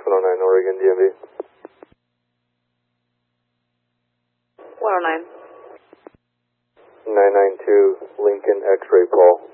109 Oregon, DMV. 109. 992 Lincoln X-ray Paul.